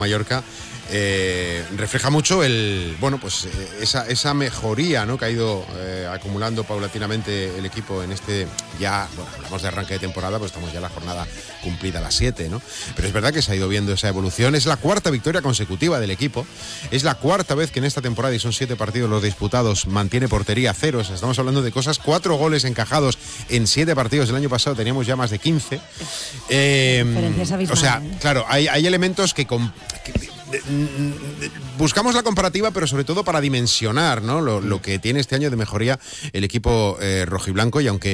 Mallorca refleja mucho esa mejoría, ¿no?, que ha ido acumulando paulatinamente el equipo en este hablamos de arranque de temporada, pues estamos ya en la jornada cumplida, las 7, ¿no? Pero es verdad que se ha ido viendo esa evolución. Es la cuarta victoria consecutiva del equipo, es la cuarta vez que en esta temporada, y son 7 partidos los disputados, mantiene portería cero. O sea, estamos hablando de cosas, 4 goles encajados en 7 partidos. El año pasado teníamos ya más de 15. Diferencias abismales. O sea, claro, hay elementos que buscamos la comparativa, pero sobre todo para dimensionar, ¿no?, lo que tiene este año de mejoría el equipo rojiblanco. Y aunque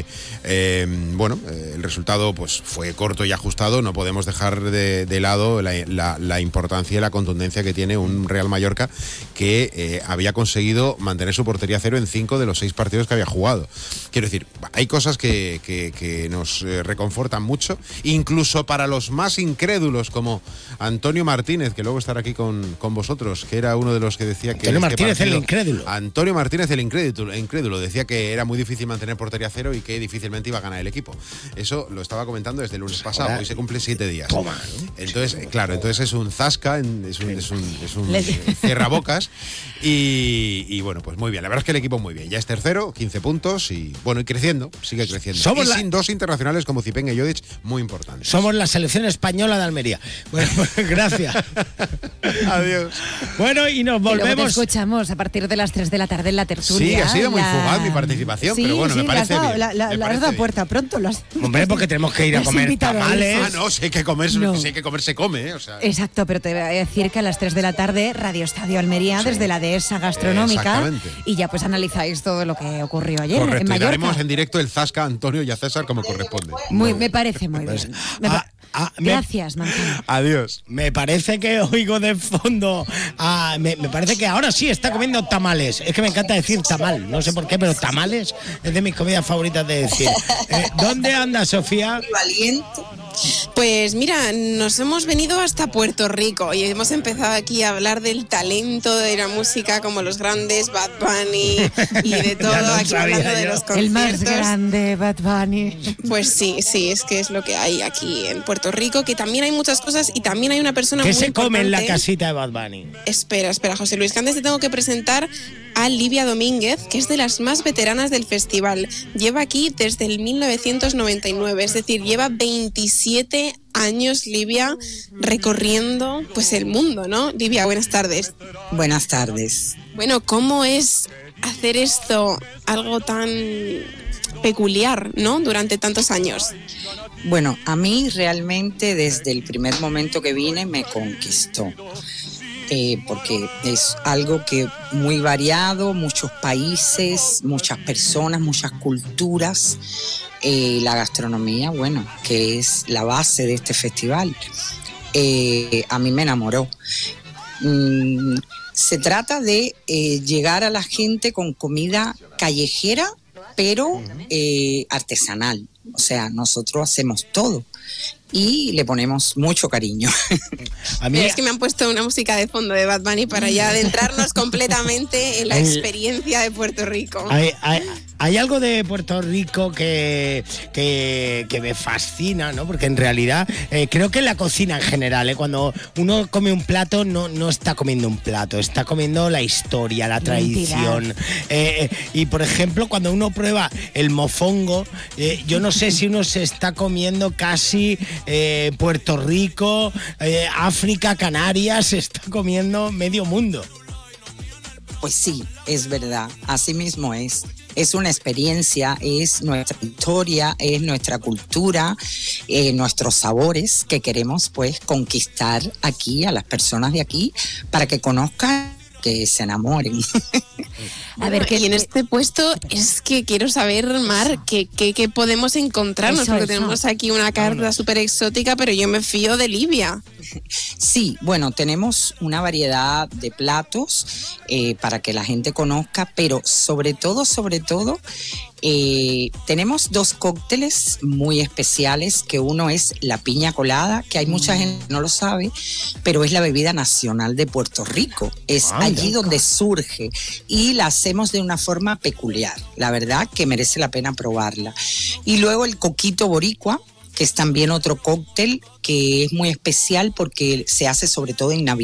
el resultado pues fue corto y ajustado, no podemos dejar de lado la importancia y la contundencia que tiene un Real Mallorca que había conseguido mantener su portería cero en 5 de los 6 partidos que había jugado. Quiero decir, hay cosas que nos reconfortan mucho, incluso para los más incrédulos, como Antonio Martínez, que luego estará aquí con vosotros, que era uno de los que decía que... Antonio Martínez el incrédulo. Antonio Martínez el incrédulo decía que era muy difícil mantener portería cero y que difícilmente iba a ganar el equipo. Eso lo estaba comentando desde el lunes pasado. Hoy se cumple 7 días. Toma, ¿no? Entonces, claro, entonces es un zasca, es un cierrabocas. Y bueno, pues muy bien. La verdad es que el equipo muy bien. Ya es tercero, 15 puntos y creciendo, sigue creciendo. Sin 2 internacionales como Zipenga y Jodic, muy importantes. Somos la selección española de Almería. Bueno, pues gracias. Adiós. Bueno, y nos volvemos. Y luego te escuchamos a partir de las 3 de la tarde en la tertulia. Sí, ha sido muy fugaz mi participación, pero bueno, me parece bien. La has dado puerta pronto. Hombre, porque tenemos que ir a comer tamales. Ah, no, si hay que comer, se come, o sea. Exacto, pero te voy a decir que a las 3 de la tarde, Radio Estadio Almería, desde la dehesa gastronómica. Y ya pues analizáis todo lo que ocurrió ayer en Mallorca. Y daremos en directo el zasca a Antonio y a César como corresponde. Me parece muy bien. Gracias, Manzano. Adiós. Me parece que oigo de fondo. Me parece que ahora sí está comiendo tamales. Es que me encanta decir tamal. No sé por qué, pero tamales es de mis comidas favoritas de decir. ¿Dónde anda, Sofía? Valiente. Pues mira, nos hemos venido hasta Puerto Rico y hemos empezado aquí a hablar del talento de la música, como los grandes Bad Bunny y de todo, aquí hablando de los conciertos. El más grande, Bad Bunny. Pues sí, es que es lo que hay aquí en Puerto Rico, que también hay muchas cosas y también hay una persona muy importante. ¿Qué se come en la casita de Bad Bunny? Espera, José Luis, que antes te tengo que presentar a Livia Domínguez, que es de las más veteranas del festival. Lleva aquí desde el 1999, es decir, lleva 27 años, Livia, recorriendo pues el mundo, ¿no? Livia, buenas tardes. Buenas tardes. Bueno, ¿cómo es hacer esto algo tan peculiar, ¿no?, durante tantos años? Bueno, a mí realmente desde el primer momento que vine me conquistó. Porque es algo que muy variado, muchos países, muchas personas, muchas culturas. La gastronomía, bueno, que es la base de este festival, a mí me enamoró. Se trata de llegar a la gente con comida callejera, pero artesanal. O sea, nosotros hacemos todo y le ponemos mucho cariño. A mí es que me han puesto una música de fondo de Bad Bunny para ya adentrarnos completamente en la experiencia de Puerto Rico. Hay algo de Puerto Rico que me fascina, ¿no? Porque en realidad creo que en la cocina en general, cuando uno come un plato, no está comiendo un plato, está comiendo la historia, la tradición. Y por ejemplo, cuando uno prueba el mofongo, yo no sé si uno se está comiendo casi Puerto Rico, África, Canarias, se está comiendo medio mundo. Pues sí, es verdad, así mismo es. Es una experiencia, es nuestra historia, es nuestra cultura, nuestros sabores que queremos pues conquistar aquí a las personas de aquí para que conozcan, que se enamoren. A ver, y en este puesto es que quiero saber, Mar, ¿qué podemos encontrarnos? Porque tenemos aquí una carta súper exótica, pero yo me fío de Livia. Sí, bueno, tenemos una variedad de platos para que la gente conozca, pero sobre todo, tenemos 2 cócteles muy especiales, que uno es la piña colada, que hay mucha gente que no lo sabe, pero es la bebida nacional de Puerto Rico. Es allí donde surge y la hacemos de una forma peculiar. La verdad que merece la pena probarla. Y luego el coquito boricua, que es también otro cóctel que es muy especial porque se hace sobre todo en Navidad.